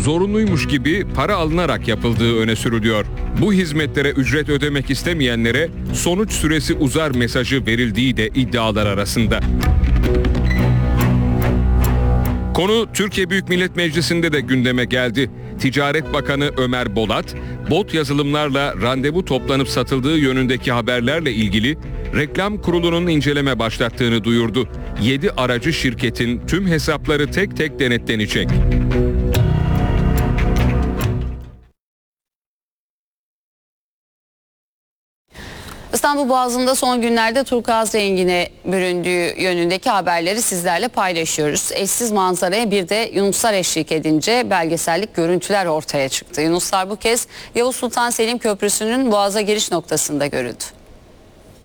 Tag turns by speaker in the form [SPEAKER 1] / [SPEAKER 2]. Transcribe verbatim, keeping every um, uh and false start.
[SPEAKER 1] zorunluymuş gibi para alınarak yapıldığı öne sürülüyor. Bu hizmetlere ücret ödemek istemeyenlere sonuç süresi uzar mesajı verildiği de iddialar arasında. Konu Türkiye Büyük Millet Meclisi'nde de gündeme geldi. Ticaret Bakanı Ömer Bolat, bot yazılımlarla randevu toplanıp satıldığı yönündeki haberlerle ilgili reklam kurulunun inceleme başlattığını duyurdu. yedi aracı şirketin tüm hesapları tek tek denetlenecek.
[SPEAKER 2] İstanbul Boğazı'nda son günlerde turkuaz rengine büründüğü yönündeki haberleri sizlerle paylaşıyoruz. Eşsiz manzaraya bir de yunuslar eşlik edince belgesellik görüntüler ortaya çıktı. Yunuslar bu kez Yavuz Sultan Selim Köprüsü'nün Boğaz'a giriş noktasında görüldü.